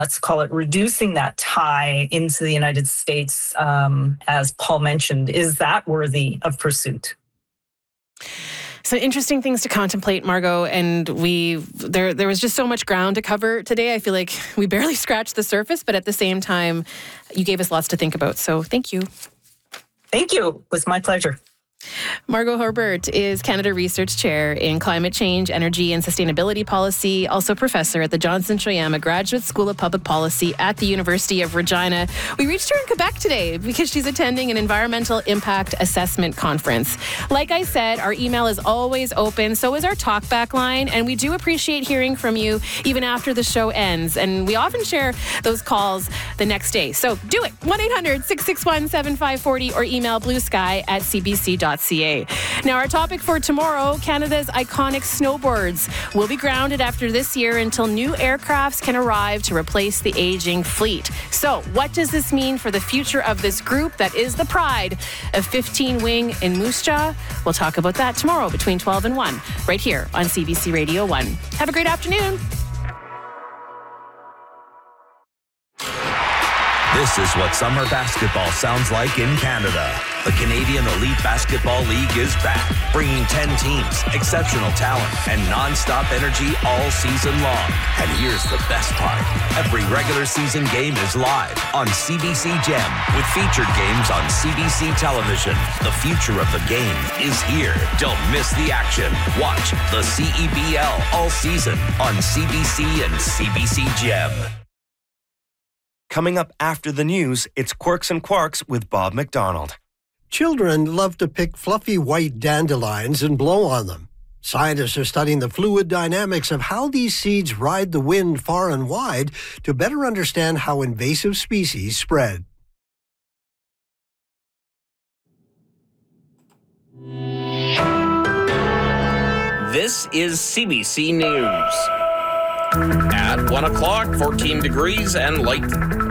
let's call it reducing that tie into the United States, as Paul mentioned, is that worthy of pursuit? So interesting things to contemplate, Margot, and there was just so much ground to cover today. I feel like we barely scratched the surface, but at the same time, you gave us lots to think about. So thank you. Thank you. It was my pleasure. Margot Herbert is Canada Research Chair in Climate Change, Energy and Sustainability Policy, also professor at the Johnson Shoyama Graduate School of Public Policy at the University of Regina. We reached her in Quebec today because she's attending an environmental impact assessment conference. Like I said, our email is always open, so is our talkback line, and we do appreciate hearing from you even after the show ends, and we often share those calls the next day. So do it, 1-800-661-7540 or email bluesky@cbc.ca. Now, our topic for tomorrow, Canada's iconic snowboards will be grounded after this year until new aircrafts can arrive to replace the aging fleet. So what does this mean for the future of this group that is the pride of 15 Wing in Moose Jaw? We'll talk about that tomorrow between 12 and 1, right here on CBC Radio 1. Have a great afternoon. This is what summer basketball sounds like in Canada. The Canadian Elite Basketball League is back, bringing 10 teams, exceptional talent, and non-stop energy all season long. And here's the best part. Every regular season game is live on CBC Gem with featured games on CBC television. The future of the game is here. Don't miss the action. Watch the CEBL all season on CBC and CBC Gem. Coming up after the news, it's Quirks and Quarks with Bob McDonald. Children love to pick fluffy white dandelions and blow on them. Scientists are studying the fluid dynamics of how these seeds ride the wind far and wide to better understand how invasive species spread. This is CBC News. At 1 o'clock, 14 degrees and light...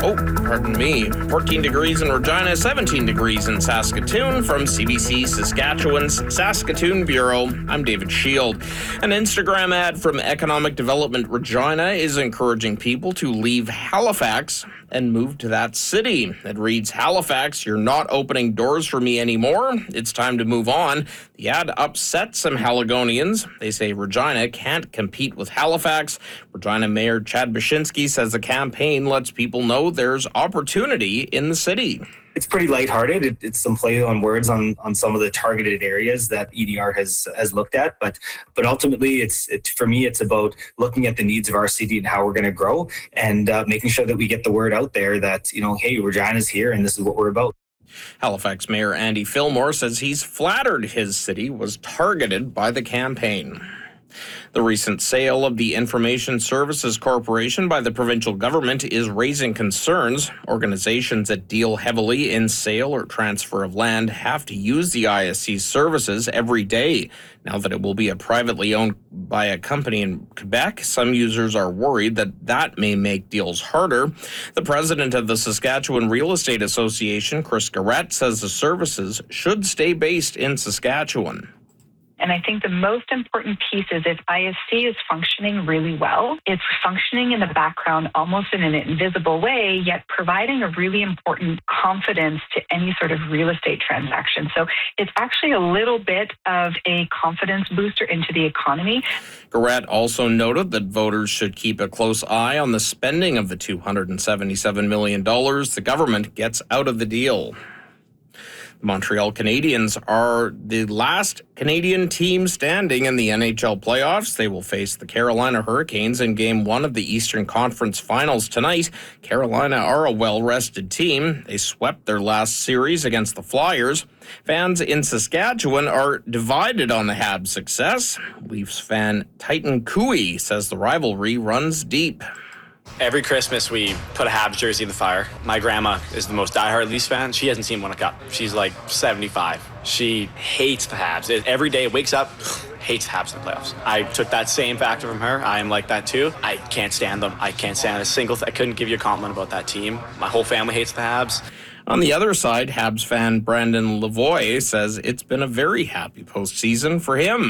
14 degrees in Regina, 17 degrees in Saskatoon. From CBC Saskatchewan's Saskatoon Bureau, I'm David Shield. An Instagram ad from Economic Development Regina is encouraging people to leave Halifax and move to that city. It reads, "Halifax, you're not opening doors for me anymore. It's time to move on." The ad upset some Haligonians. They say Regina can't compete with Halifax. Regina Mayor Chad Baczynski says the campaign lets people know there's opportunity in the city. It's pretty lighthearted. It's some play on words on some of the targeted areas that EDR has looked at, but ultimately for me it's about looking at the needs of our city and how we're going to grow, and making sure that we get the word out there that, hey, Regina's here and this is what we're about. Halifax Mayor Andy Fillmore says he's flattered his city was targeted by the campaign. The recent sale of the Information Services Corporation by the provincial government is raising concerns. Organizations that deal heavily in sale or transfer of land have to use the ISC's services every day. Now that it will be privately owned by a company in Quebec, some users are worried that may make deals harder. The president of the Saskatchewan Real Estate Association, Chris Garrett, says the services should stay based in Saskatchewan. And I think the most important piece is if ISC is functioning really well, it's functioning in the background almost in an invisible way, yet providing a really important confidence to any sort of real estate transaction. So it's actually a little bit of a confidence booster into the economy. Garrett also noted that voters should keep a close eye on the spending of the $277 million the government gets out of the deal. The Montreal Canadiens are the last Canadian team standing in the NHL playoffs. They will face the Carolina Hurricanes in Game 1 of the Eastern Conference Finals tonight. Carolina are a well-rested team. They swept their last series against the Flyers. Fans in Saskatchewan are divided on the Habs' success. Leafs fan Titan Cooey says the rivalry runs deep. Every Christmas, we put a Habs jersey in the fire. My grandma is the most diehard Leafs fan. She hasn't seen one a cup. She's like 75. She hates the Habs. Every day, wakes up, hates the Habs in the playoffs. I took that same factor from her. I am like that too. I can't stand them. I can't stand a single I couldn't give you a compliment about that team. My whole family hates the Habs. On the other side, Habs fan Brandon Lavoie says it's been a very happy postseason for him.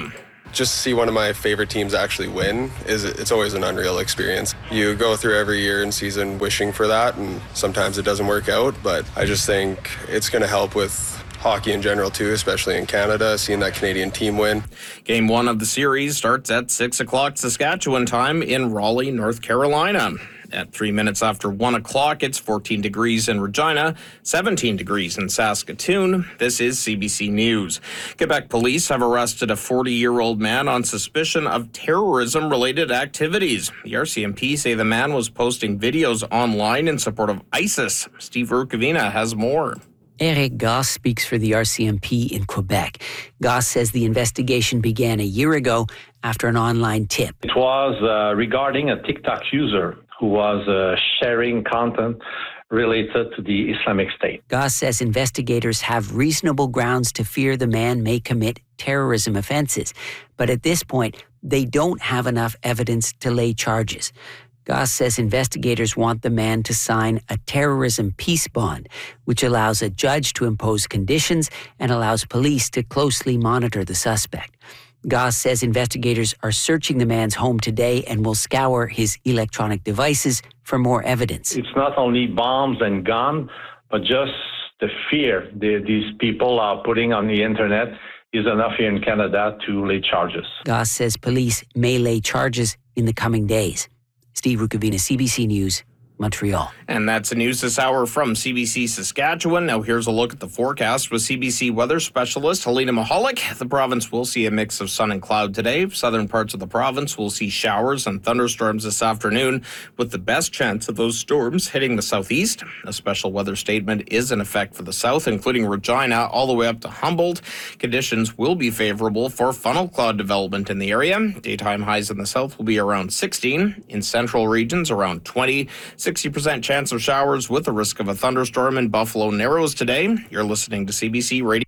Just to see one of my favorite teams actually win it's always an unreal experience. You go through every year and season wishing for that, and sometimes it doesn't work out, but I just think it's going to help with hockey in general too, especially in Canada, seeing that Canadian team win. Game 1 of the series starts at 6 o'clock Saskatchewan time in Raleigh, North Carolina. At 3 minutes after 1 o'clock, it's 14 degrees in Regina, 17 degrees in Saskatoon. This is CBC News. Quebec police have arrested a 40-year-old man on suspicion of terrorism-related activities. The RCMP say the man was posting videos online in support of ISIS. Steve Rukavina has more. Eric Goss speaks for the RCMP in Quebec. Goss says the investigation began a year ago after an online tip. It was regarding a TikTok user who was sharing content related to the Islamic State. Goss says investigators have reasonable grounds to fear the man may commit terrorism offenses, but at this point, they don't have enough evidence to lay charges. Goss says investigators want the man to sign a terrorism peace bond, which allows a judge to impose conditions and allows police to closely monitor the suspect. Goss says investigators are searching the man's home today and will scour his electronic devices for more evidence. It's not only bombs and guns, but just the fear these people are putting on the internet is enough here in Canada to lay charges. Goss says police may lay charges in the coming days. Steve Rukavina, CBC News, Montreal. And that's the news this hour from CBC Saskatchewan. Now here's a look at the forecast with CBC weather specialist Helena Mahalik. The province will see a mix of sun and cloud today. Southern parts of the province will see showers and thunderstorms this afternoon, with the best chance of those storms hitting the southeast. A special weather statement is in effect for the south, including Regina all the way up to Humboldt. Conditions will be favorable for funnel cloud development in the area. Daytime highs in the south will be around 16. In central regions, around 20. 60% chance of showers with a risk of a thunderstorm in Buffalo Narrows today. You're listening to CBC Radio.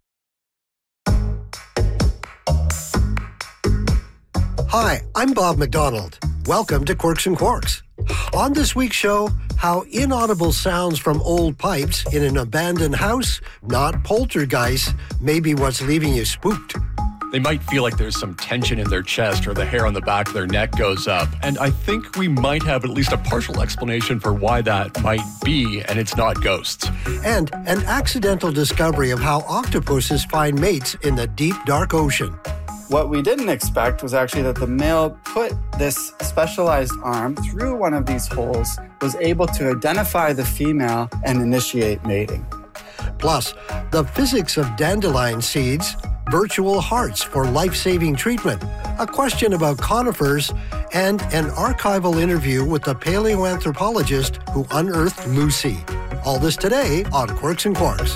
Hi, I'm Bob McDonald. Welcome to Quirks and Quarks. On this week's show, how inaudible sounds from old pipes in an abandoned house, not poltergeist, may be what's leaving you spooked. They might feel like there's some tension in their chest or the hair on the back of their neck goes up. And I think we might have at least a partial explanation for why that might be, and it's not ghosts. And an accidental discovery of how octopuses find mates in the deep, dark ocean. What we didn't expect was actually that the male put this specialized arm through one of these holes, was able to identify the female and initiate mating. Plus, the physics of dandelion seeds, virtual hearts for life-saving treatment, a question about conifers, and an archival interview with the paleoanthropologist who unearthed Lucy. All this today on Quirks and Quarks.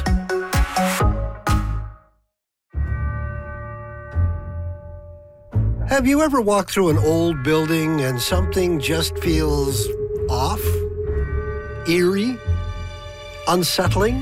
Have you ever walked through an old building and something just feels off? Eerie? Unsettling?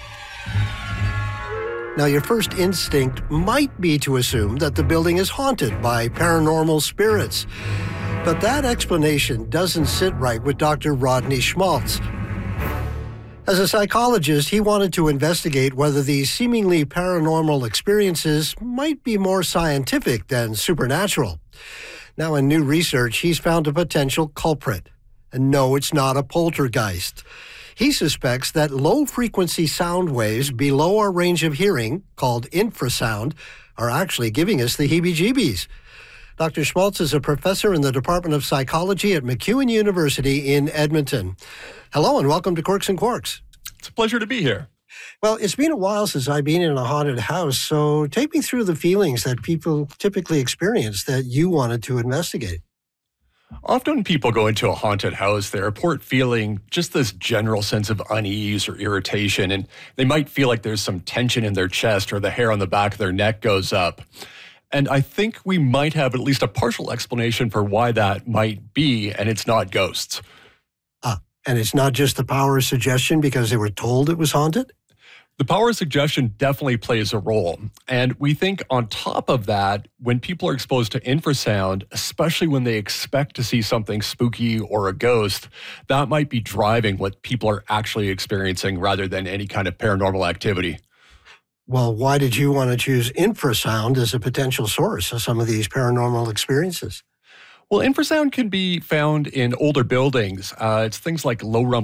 Now, your first instinct might be to assume that the building is haunted by paranormal spirits. But that explanation doesn't sit right with Dr. Rodney Schmaltz. As a psychologist, he wanted to investigate whether these seemingly paranormal experiences might be more scientific than supernatural. Now, in new research, he's found a potential culprit. And no, it's not a poltergeist. He suspects that low-frequency sound waves below our range of hearing, called infrasound, are actually giving us the heebie-jeebies. Dr. Schmaltz is a professor in the Department of Psychology at MacEwan University in Edmonton. Hello and welcome to Quirks and Quarks. It's a pleasure to be here. Well, it's been a while since I've been in a haunted house, so take me through the feelings that people typically experience that you wanted to investigate. Often when people go into a haunted house, they report feeling just this general sense of unease or irritation, and they might feel like there's some tension in their chest or the hair on the back of their neck goes up. And I think we might have at least a partial explanation for why that might be, and it's not ghosts. And it's not just the power of suggestion because they were told it was haunted? The power of suggestion definitely plays a role. And we think on top of that, when people are exposed to infrasound, especially when they expect to see something spooky or a ghost, that might be driving what people are actually experiencing rather than any kind of paranormal activity. Well, why did you want to choose infrasound as a potential source of some of these paranormal experiences? Well, infrasound can be found in older buildings. It's things like low rumble